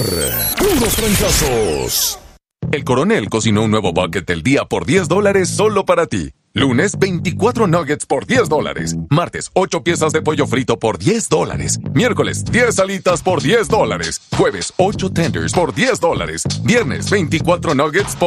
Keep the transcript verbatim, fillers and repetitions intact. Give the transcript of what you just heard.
Puros fracasos. El Coronel cocinó un nuevo bucket del día por diez dólares solo para ti. Lunes, veinticuatro nuggets por diez dólares. Martes, ocho piezas de pollo frito por diez dólares. Miércoles, diez alitas por diez dólares. Jueves, ocho tenders por diez dólares. Viernes, veinticuatro nuggets por